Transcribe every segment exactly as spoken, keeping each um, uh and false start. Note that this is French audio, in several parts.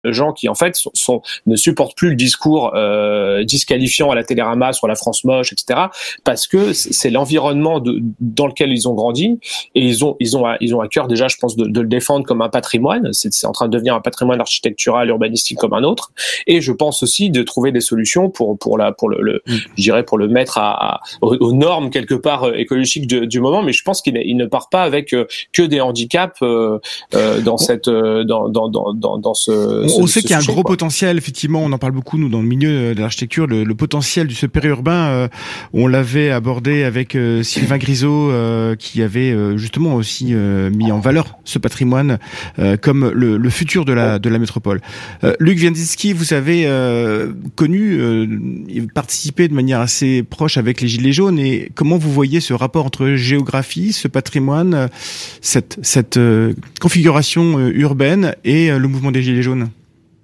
gens qui en fait sont, sont ne supportent plus le discours euh, disqualifiant à la Télérama sur la France moche, et cetera. Parce que c'est l'environnement de, dans lequel ils ont grandi et ils ont ils ont ils ont à cœur déjà, je pense, de, de le défendre comme un patrimoine. C'est, c'est en train de devenir un patrimoine architectural, urbanistique comme un autre. Et je pense aussi de trouver des solutions pour pour la pour le, le je dirais pour le mettre à, à aux, aux normes quelque part écologiques de, du moment. Mais je pense qu'il il ne part pas avec euh, que des handicaps euh, euh, dans cette euh, dans dans dans dans, dans ce On sait qu'il y a un sujet, gros quoi. potentiel, effectivement, on en parle beaucoup, nous, dans le milieu de l'architecture, le, le potentiel du ce périurbain. Euh, on l'avait abordé avec euh, Sylvain Grisot, euh, qui avait euh, justement aussi euh, mis en valeur ce patrimoine euh, comme le, le futur de la, de la métropole. Euh, Luc Wieńczynski, vous avez euh, connu euh, et participé de manière assez proche avec les Gilets jaunes. Et comment vous voyez ce rapport entre géographie, ce patrimoine, cette, cette euh, configuration euh, urbaine et euh, le mouvement des Gilets jaunes?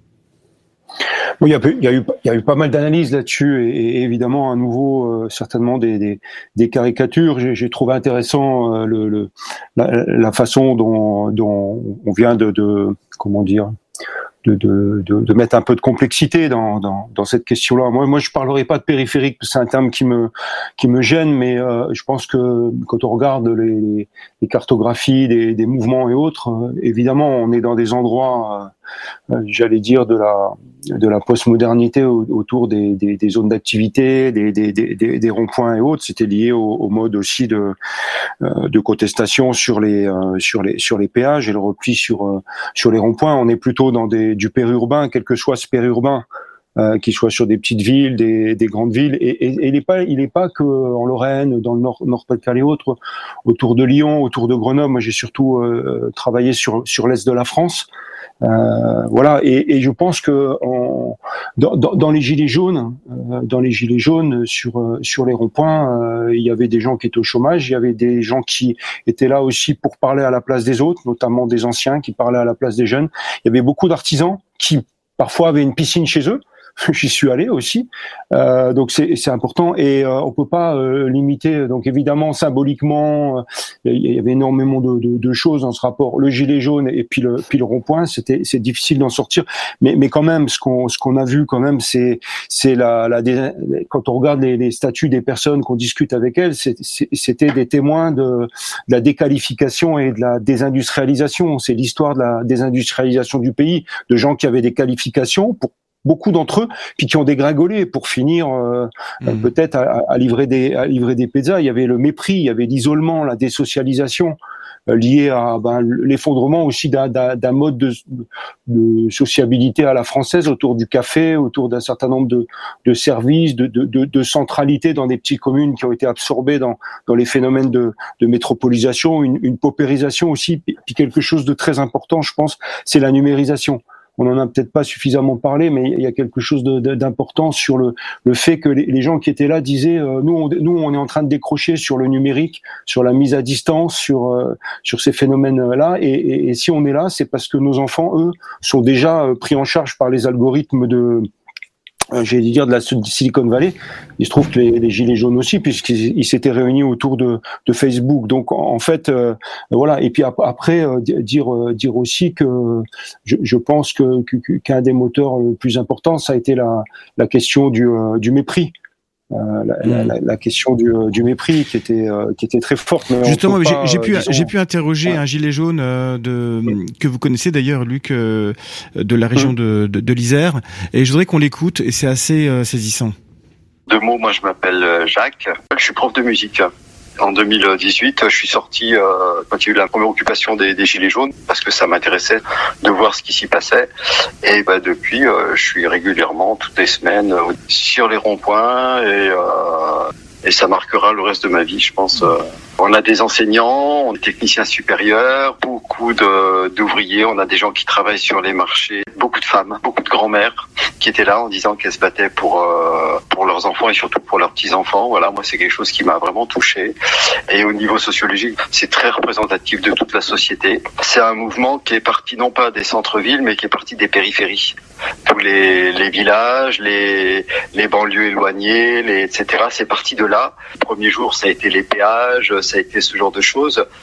Oui, il y a, il y a eu, il y a eu pas mal d'analyses là-dessus et, et évidemment à nouveau euh, certainement des, des, des caricatures. J'ai, j'ai trouvé intéressant euh, le, le la, la façon dont, dont on vient de, de comment dire. De, de, de, de mettre un peu de complexité dans, dans, dans cette question-là. Moi, moi, je parlerai pas de périphérique, c'est un terme qui me qui me gêne, mais euh, je pense que quand on regarde les, les cartographies des, des mouvements et autres, euh, évidemment, on est dans des endroits, euh, j'allais dire de la de la postmodernité autour des, des, des zones d'activité, des, des, des, des ronds-points et autres. C'était lié au, au mode aussi de de contestation sur les euh, sur les sur les péages et le repli sur euh, sur les ronds-points. On est plutôt dans des du périurbain, quel que soit ce périurbain, euh, qu'il soit sur des petites villes, des, des grandes villes, et, et, et il n'est pas, il est pas que en Lorraine, dans le Nord, Nord-Pas-de-Calais et autres, autour de Lyon, autour de Grenoble. Moi, j'ai surtout euh, travaillé sur sur l'est de la France. Euh, voilà, et, et je pense que en, dans, dans, dans les gilets jaunes, euh, dans les gilets jaunes sur euh, sur les ronds-points, euh, il y avait des gens qui étaient au chômage, il y avait des gens qui étaient là aussi pour parler à la place des autres, notamment des anciens qui parlaient à la place des jeunes. Il y avait beaucoup d'artisans qui parfois avaient une piscine chez eux. J'y suis allé aussi, euh, donc c'est, c'est important et euh, on peut pas euh, limiter. Donc évidemment, symboliquement, il euh, y avait énormément de, de, de choses dans ce rapport. Le gilet jaune et puis le puis le rond-point, c'était c'est difficile d'en sortir, mais mais quand même, ce qu'on ce qu'on a vu quand même, c'est c'est la la quand on regarde les, les statuts des personnes qu'on discute avec elles, c'est, c'est, c'était des témoins de, de la déqualification et de la désindustrialisation. C'est l'histoire de la désindustrialisation du pays, de gens qui avaient des qualifications pour beaucoup d'entre eux, puis qui ont dégringolé pour finir euh, mmh. peut-être à, à livrer des à livrer des pizzas. Il y avait le mépris, il y avait l'isolement, la désocialisation euh, liée à ben, l'effondrement aussi d'un, d'un, d'un mode de, de sociabilité à la française autour du café, autour d'un certain nombre de, de services, de, de, de, de centralité dans des petites communes qui ont été absorbées dans, dans les phénomènes de, de métropolisation, une, une paupérisation aussi, puis quelque chose de très important, je pense, c'est la numérisation. On en a peut-être pas suffisamment parlé, mais il y a quelque chose de, de, d'important sur le, le fait que les, les gens qui étaient là disaient euh, nous, on, nous, on est en train de décrocher sur le numérique, sur la mise à distance, sur euh, sur ces phénomènes-là, et, et, et si on est là, c'est parce que nos enfants, eux, sont déjà euh, pris en charge par les algorithmes de Euh, j'ai dit dire de la Silicon Valley. Il se trouve que les, les gilets jaunes aussi, puisqu'ils ils s'étaient réunis autour de, de Facebook. Donc en, en fait, euh, voilà. Et puis après, euh, dire dire aussi que je, je pense que, que qu'un des moteurs le plus importants, ça a été la la question du euh, du mépris. Euh, la, mmh. la, la question du, du mépris qui était euh, qui était très forte. Mais justement, j'ai, pas, j'ai pu disons, j'ai pu interroger ouais. un gilet jaune euh, de mmh. que vous connaissez d'ailleurs, Luc, euh, de la région mmh. de, de de l'Isère, et je voudrais qu'on l'écoute, et c'est assez euh, saisissant. Deux mots, moi je m'appelle Jacques, je suis prof de musique. En deux mille dix-huit, je suis sorti euh, quand il y a eu la première occupation des, des Gilets jaunes, parce que ça m'intéressait de voir ce qui s'y passait. Et bah, depuis, euh, je suis régulièrement, toutes les semaines, euh, sur les ronds-points, et, euh, et ça marquera le reste de ma vie, je pense. Euh. On a des enseignants, on a des techniciens supérieurs, beaucoup de, d'ouvriers, on a des gens qui travaillent sur les marchés, beaucoup de femmes, beaucoup de grand-mères qui étaient là en disant qu'elles se battaient pour euh, pour leurs enfants et surtout pour leurs petits-enfants. Voilà, moi c'est quelque chose qui m'a vraiment touché. Et au niveau sociologique, c'est très représentatif de toute la société. C'est un mouvement qui est parti non pas des centres-villes, mais qui est parti des périphéries. Tous les les villages, les les banlieues éloignées, les et cetera. C'est parti de là. Le premier jour, ça a été les péages, ça a été ce genre de choses.